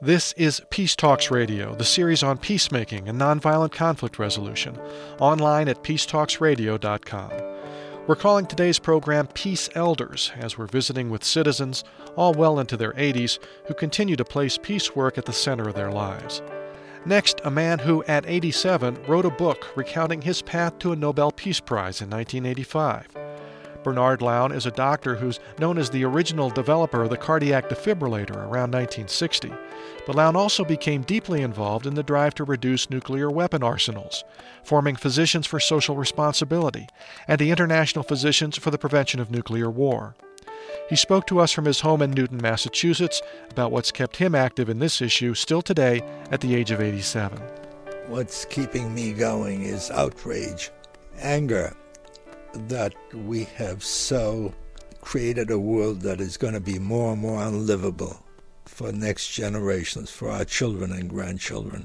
This is Peace Talks Radio, the series on peacemaking and nonviolent conflict resolution, online at peacetalksradio.com. We're calling today's program Peace Elders, as we're visiting with citizens, all well into their 80s, who continue to place peace work at the center of their lives. Next, a man who, at 87, wrote a book recounting his path to a Nobel Peace Prize in 1985. Bernard Lown is a doctor who's known as the original developer of the cardiac defibrillator around 1960. But Lown also became deeply involved in the drive to reduce nuclear weapon arsenals, forming Physicians for Social Responsibility and the International Physicians for the Prevention of Nuclear War. He spoke to us from his home in Newton, Massachusetts, about what's kept him active in this issue still today at the age of 87. What's keeping me going is outrage, anger, that we have so created a world that is going to be more and more unlivable for next generations, for our children and grandchildren.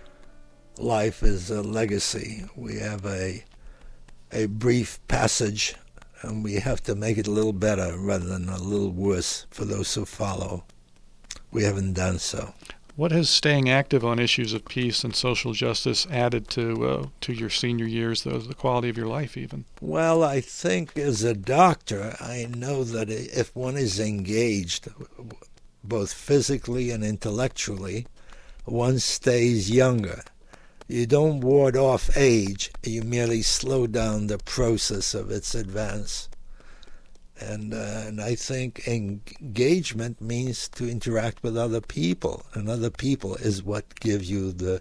Life is a legacy. We have a brief passage, and we have to make it a little better rather than a little worse for those who follow. We haven't done so. What has staying active on issues of peace and social justice added to your senior years, the quality of your life even? Well, I think as a doctor, I know that if one is engaged, both physically and intellectually, one stays younger. You don't ward off age, you merely slow down the process of its advance. And I think engagement means to interact with other people, and other people is what gives you the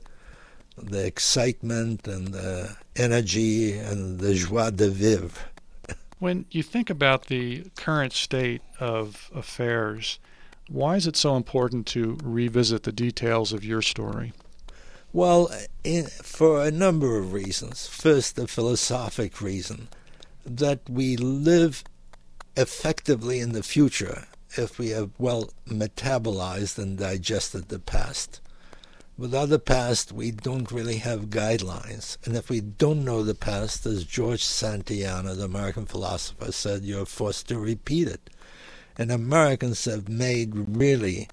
excitement and the energy and the joie de vivre. When you think about the current state of affairs, why is it so important to revisit the details of your story? Well, for a number of reasons. First, the philosophic reason that we live effectively in the future if we have well metabolized and digested the past. Without the past, we don't really have guidelines. And if we don't know the past, as George Santayana, the American philosopher, said, you're forced to repeat it. And Americans have made really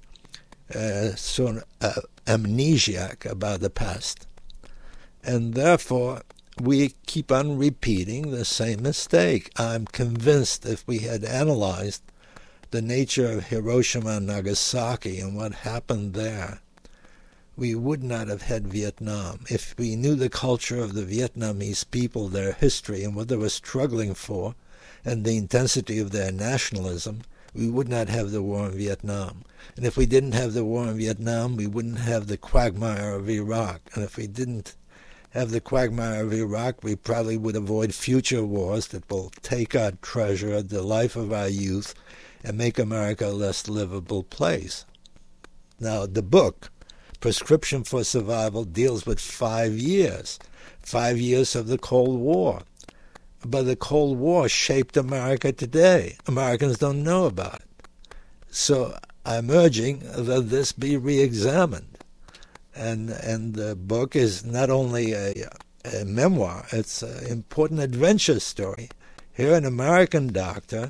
sort of amnesiac about the past. And therefore, we keep on repeating the same mistake. I'm convinced if we had analyzed the nature of Hiroshima and Nagasaki and what happened there, we would not have had Vietnam. If we knew the culture of the Vietnamese people, their history, and what they were struggling for, and the intensity of their nationalism, we would not have the war in Vietnam. And if we didn't have the war in Vietnam, we wouldn't have the quagmire of Iraq. And if we didn't have the quagmire of Iraq, we probably would avoid future wars that will take our treasure, the life of our youth, and make America a less livable place. Now, the book, Prescription for Survival, deals with 5 years of the Cold War. But the Cold War shaped America today. Americans don't know about it. So I'm urging that this be re-examined. And the book is not only a memoir, it's an important adventure story. Here an American doctor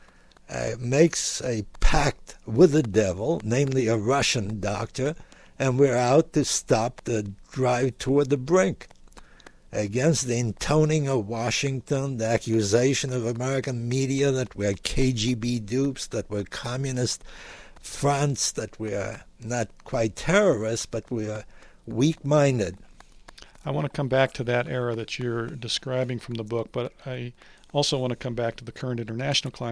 makes a pact with the devil, namely a Russian doctor, and we're out to stop the drive toward the brink. Against the intoning of Washington, the accusation of American media that we're KGB dupes, that we're communist fronts, that we're not quite terrorists, but we're weak-minded. I want to come back to that era that you're describing from the book, but I also want to come back to the current international climate.